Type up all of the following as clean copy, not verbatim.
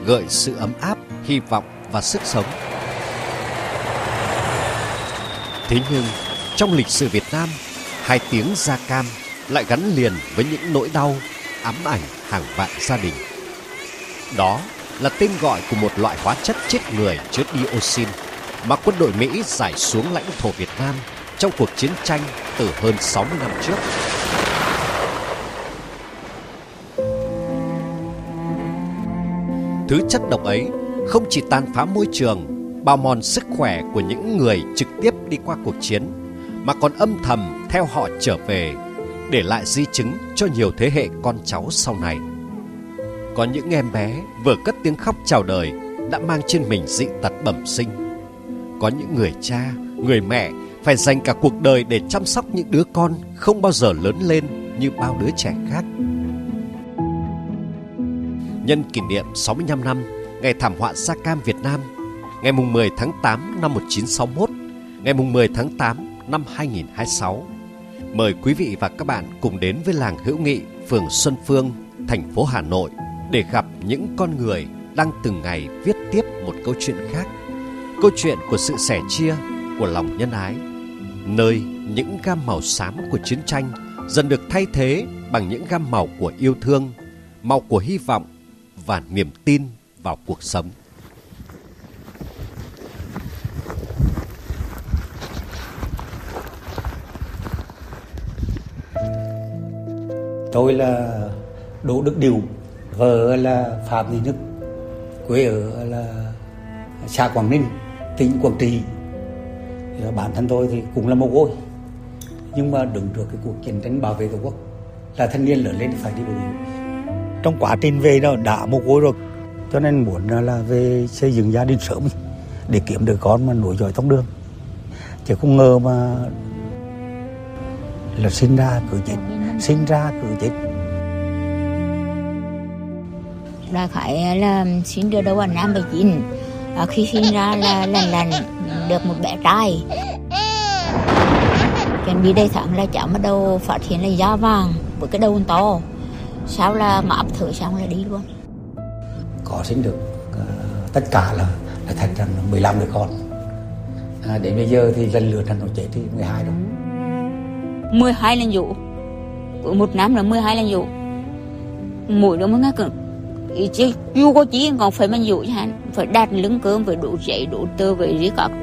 gợi sự ấm áp, hy vọng và sức sống. Thế nhưng, trong lịch sử Việt Nam, hai tiếng da cam lại gắn liền với những nỗi đau, ám ảnh hàng vạn gia đình. Đó là tên gọi của một loại hóa chất chết người chứa dioxin mà quân đội Mỹ rải xuống lãnh thổ Việt Nam trong cuộc chiến tranh từ hơn 60 năm trước. Thứ chất độc ấy không chỉ tàn phá môi trường, bào mòn sức khỏe của những người trực tiếp đi qua cuộc chiến, mà còn âm thầm theo họ trở về, để lại di chứng cho nhiều thế hệ con cháu sau này. Có những em bé vừa cất tiếng khóc chào đời đã mang trên mình dị tật bẩm sinh. Có những người cha, người mẹ phải dành cả cuộc đời để chăm sóc những đứa con không bao giờ lớn lên như bao đứa trẻ khác. Nhân kỷ niệm 65 năm ngày thảm họa da cam Việt Nam, ngày 10 tháng 8 năm 1961, ngày 10 tháng 8 năm 2026, mời quý vị và các bạn cùng đến với làng Hữu Nghị, phường Xuân Phương, thành phố Hà Nội để gặp những con người đang từng ngày viết tiếp một câu chuyện khác. Câu chuyện của sự sẻ chia, của lòng nhân ái, nơi những gam màu xám của chiến tranh dần được thay thế bằng những gam màu của yêu thương, màu của hy vọng và niềm tin vào cuộc sống. Tôi là Đỗ Đức Điều, vợ là Phạm Thị Nức, quê ở là xã Quảng Ninh, tỉnh Quảng Trị. Bản thân tôi thì cũng là mồ côi, nhưng mà đứng trước cái cuộc chiến tranh bảo vệ Tổ quốc, là thanh niên lớn lên thì phải đi bộ đội. Trong quá trình về đó đã mồ côi rồi, cho nên muốn là về xây dựng gia đình sớm để kiếm được con mà nối dõi tông đường. Chứ không ngờ mà là sinh ra cứ chết, sinh ra cứ chết. Đại khái là sinh được đâu vào năm 79, khi sinh ra là lần được một bé trai. Chuẩn bị đầy tháng là cháu bắt đầu phát hiện là da vàng với cái đầu to, sau là ngáp thở xong là đi luôn. Có sinh được tất cả là thành ra 15 đứa con. Đến bây giờ thì lần lượt nó chết thì 12 rồi. 12 lần dụ, một năm là 12 lần dụ. Mỗi đứa mới nghe cực ý chứ dù có chí còn phải mang dụ chứ hắn, phải đạt lưng cơm, phải đủ dậy đủ tơ, phải gì cả.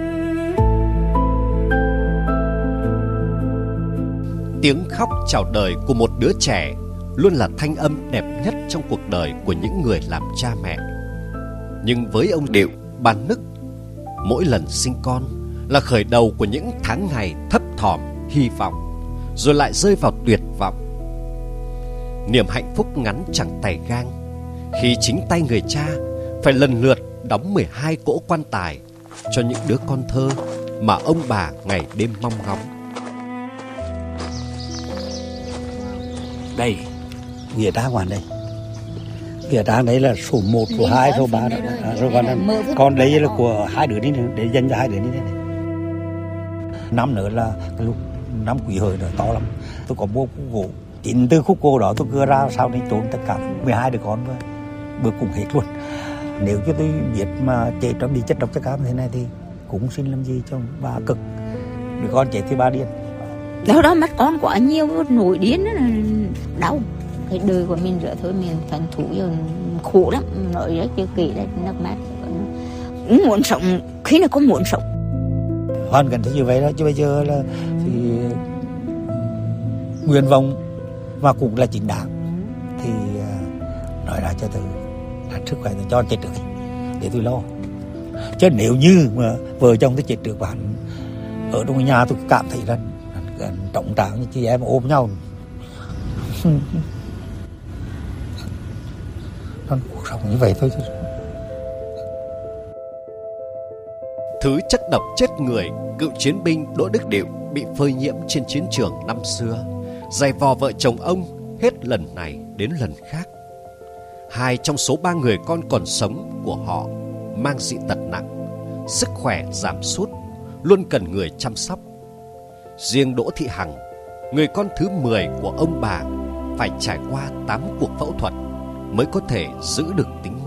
Tiếng khóc chào đời của một đứa trẻ luôn là thanh âm đẹp nhất trong cuộc đời của những người làm cha mẹ. Nhưng với ông Điệu, bà Nức, mỗi lần sinh con là khởi đầu của những tháng ngày thấp thỏm, hy vọng, rồi lại rơi vào tuyệt vọng. Niềm hạnh phúc ngắn chẳng tày gang khi chính tay người cha phải lần lượt đóng 12 cỗ quan tài cho những đứa con thơ mà ông bà ngày đêm mong ngóng. Đây, nghĩa trang hoàn đây. Nghĩa trang đấy là số 1, số 2, số 3 đó. Rồi còn đây là của hai đứa đi nữa, để dành cho hai đứa đi này. Năm nữa là cái lúc năm Quý Hợi rồi to lắm. Tôi có mua khúc gỗ, chính từ khúc gỗ đó tôi cưa ra sau đấy trốn tất cả 12 đứa con vừa cùng hết luôn. Nếu cho tôi biết mà chết nó bị chất độc da cam thế này thì cũng xin làm gì cho bà cực. Đứa con chết thì bà điên. Đó mất con quá nhiều, nổi điên đó là đau. Cái đời của mình rửa thôi, mình thành thủ rồi khổ lắm, nói rất chưa kỹ đấy, nước mắt. Muốn sống, khi nào có muốn sống. Hoàn cảnh thì như vậy đó, chứ bây giờ là thì nguyện vọng và cũng là chính đáng thì nói ra cho tôi là sức khỏe tôi cho chết được để tôi lo. Chứ nếu như mà vợ chồng tôi chết được bạn ở trong nhà, tôi cảm thấy là trọng trạng như chị em ôm nhau. Cuộc sống như vậy thôi chứ. Thứ chất độc chết người cựu chiến binh Đỗ Đức Điệu bị phơi nhiễm trên chiến trường năm xưa dày vò vợ chồng ông hết lần này đến lần khác. 2 trong số 3 người con còn sống của họ mang dị tật nặng, sức khỏe giảm sút, luôn cần người chăm sóc. Riêng Đỗ Thị Hằng, người con thứ 10 của ông bà, phải trải qua 8 cuộc phẫu thuật mới có thể giữ được tính